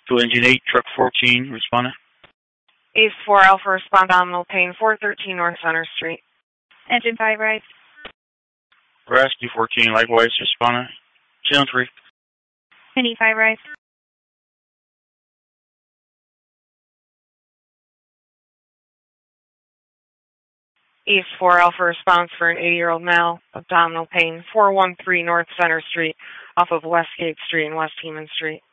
To engine 8, truck 14, respondent. Ace 4 Alpha, respond abdominal pain, 413 North Center Street. Engine 5 right. Rescue 14, likewise, respondent. 10-3. Penny 5 right. Ace 4 Alpha, response for an 80-year-old male, abdominal pain, 413 North Center Street, off of Westgate Street and West Heman Street.